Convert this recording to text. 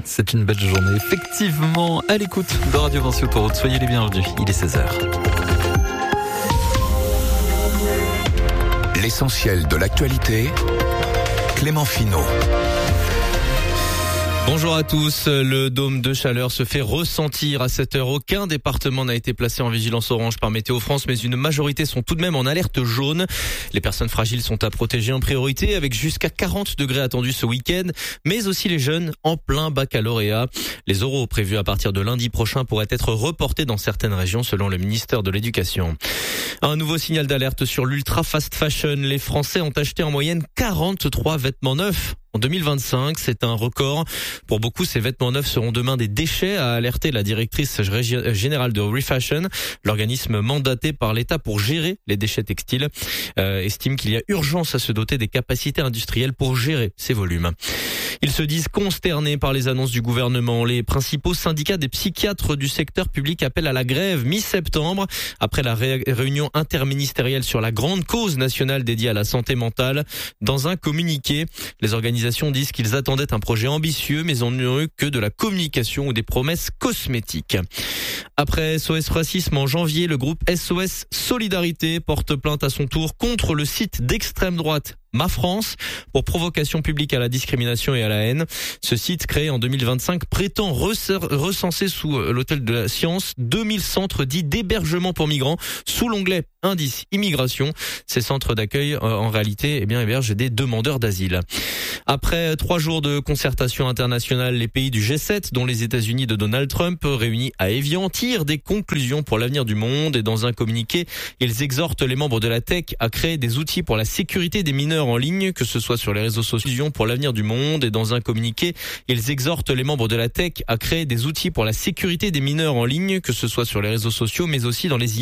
C'est une belle journée, effectivement, à l'écoute de Radio Vinci Autoroute. Soyez les bienvenus, il est 16h. L'essentiel de l'actualité, Clément Finot. Bonjour à tous. Le dôme de chaleur se fait ressentir à cette heure. Aucun département n'a été placé en vigilance orange par Météo France, mais une majorité sont tout de même en alerte jaune. Les personnes fragiles sont à protéger en priorité, avec jusqu'à 40 degrés attendus ce week-end, mais aussi les jeunes en plein baccalauréat. Les oraux prévus à partir de lundi prochain pourraient être reportés dans certaines régions, selon le ministère de l'Éducation. Un nouveau signal d'alerte sur l'ultra fast fashion. Les Français ont acheté en moyenne 43 vêtements neufs. En 2025, c'est un record. Pour beaucoup, ces vêtements neufs seront demain des déchets, a alerté la directrice générale de Refashion. L'organisme mandaté par l'État pour gérer les déchets textiles estime qu'il y a urgence à se doter des capacités industrielles pour gérer ces volumes. Ils se disent consternés par les annonces du gouvernement. Les principaux syndicats des psychiatres du secteur public appellent à la grève mi-septembre après la réunion interministérielle sur la grande cause nationale dédiée à la santé mentale. Dans un communiqué, les organisations disent qu'ils attendaient un projet ambitieux, mais n'ont eu que de la communication ou des promesses cosmétiques. Après SOS Racisme en janvier, le groupe SOS Solidarité porte plainte à son tour contre le site d'extrême droite Ma France pour provocation publique à la discrimination et à la haine. Ce site créé en 2025 prétend recenser sous l'hôtel de la Science 2000 centres dits d'hébergement pour migrants sous l'onglet indice immigration. Ces centres d'accueil en réalité hébergent des demandeurs d'asile. Après 3 jours de concertation internationale, les pays du G7 dont les États-Unis de Donald Trump réunis à Évian tirent des conclusions pour l'avenir du monde et dans un communiqué, ils exhortent les membres de la tech à créer des outils pour la sécurité des mineurs en ligne, que ce soit sur les réseaux sociaux pour l'avenir du monde. Et dans un communiqué, ils exhortent les membres de la tech à créer des outils pour la sécurité des mineurs en ligne, que ce soit sur les réseaux sociaux, mais aussi dans les